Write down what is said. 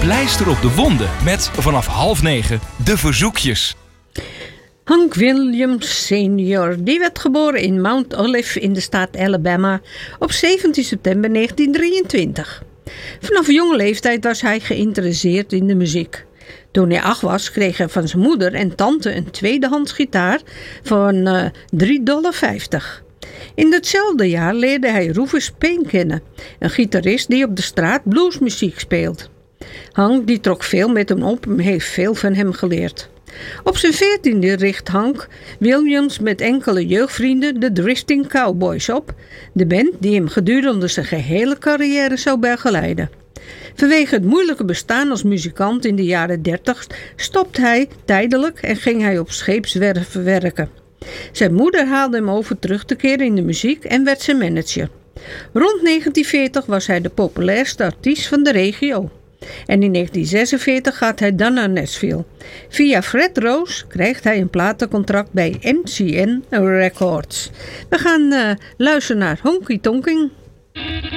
pleister op de wonden met vanaf 8:30 de verzoekjes. Hank Williams senior, die werd geboren in Mount Olive in de staat Alabama op 17 september 1923. Vanaf jonge leeftijd was hij geïnteresseerd in de muziek. Toen hij 8 was, kreeg hij van zijn moeder en tante een tweedehands gitaar van $3,50. In datzelfde jaar leerde hij Rufus Payne kennen, een gitarist die op de straat bluesmuziek speelt. Hank die trok veel met hem op en heeft veel van hem geleerd. Op zijn 14e richt Hank Williams met enkele jeugdvrienden de Drifting Cowboys op, de band die hem gedurende zijn gehele carrière zou begeleiden. Vanwege het moeilijke bestaan als muzikant in de jaren 30 stopte hij tijdelijk en ging hij op scheepswerven werken. Zijn moeder haalde hem over terug te keren in de muziek en werd zijn manager. Rond 1940 was hij de populairste artiest van de regio. En in 1946 gaat hij dan naar Nashville. Via Fred Rose krijgt hij een platencontract bij MCN Records. We gaan luisteren naar Honky Tonking.